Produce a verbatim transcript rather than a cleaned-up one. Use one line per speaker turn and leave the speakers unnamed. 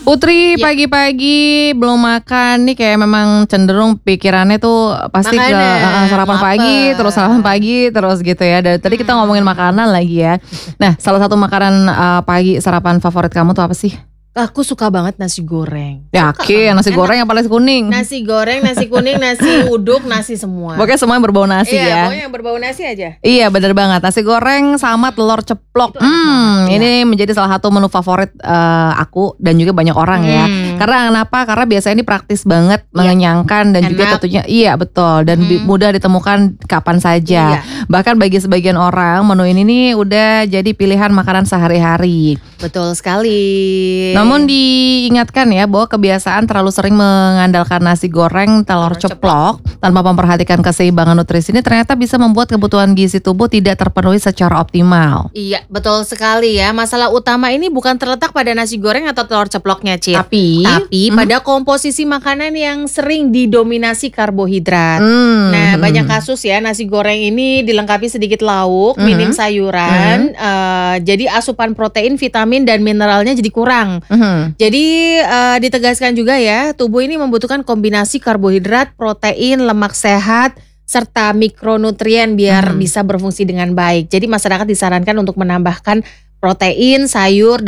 Putri
Ya.
pagi-pagi belum makan nih, kayak memang cenderung pikirannya tuh pasti ke
Makanan,
uh, sarapan
lapar.
pagi, terus sarapan pagi, terus gitu ya. Dari tadi kita ngomongin makanan lagi ya. Nah, salah satu makanan uh, pagi sarapan favorit kamu tuh apa sih?
Aku suka banget nasi goreng.
Yakin, nasi
Enak.
goreng yang paling kuning.
Nasi goreng, nasi kuning, nasi uduk, nasi semua.
Pokoknya semua yang berbau nasi
iya,
ya.
pokoknya yang berbau nasi aja.
Iya, bener banget. Nasi goreng sama telur ceplok.
Itu enak
Hmm,
banget,
ini menjadi salah satu menu favorit uh, aku dan juga banyak orang ya.
Hmm.
Karena kenapa? Karena biasanya ini praktis banget,
Iya.
mengenyangkan dan juga
Enak.
tentunya iya betul dan bi-
Hmm.
mudah ditemukan kapan saja.
Iya.
Bahkan bagi sebagian orang menu ini nih udah jadi pilihan makanan sehari-hari.
Betul sekali.
Namun diingatkan ya bahwa kebiasaan terlalu sering mengandalkan nasi goreng, telur
Telur
ceplok tanpa memperhatikan keseimbangan nutrisi ini ternyata bisa membuat kebutuhan gizi tubuh tidak terpenuhi secara optimal.
Iya, betul sekali ya. Masalah utama ini bukan terletak pada nasi goreng atau telur ceploknya, Cid.
Tapi,
Tapi
hmm,
pada komposisi makanan yang sering didominasi karbohidrat.
hmm,
Nah,
hmm,
banyak
hmm.
kasus ya nasi goreng ini dilengkapi sedikit lauk,
Mhm.
minim sayuran, eh, jadi asupan protein, vitamin dan mineralnya jadi kurang.
Mhm.
Jadi eh, ditegaskan juga ya, tubuh ini membutuhkan kombinasi karbohidrat, protein, lemak sehat, serta mikronutrien biar
Mhm.
bisa berfungsi dengan baik. Jadi masyarakat disarankan untuk menambahkan protein, sayur,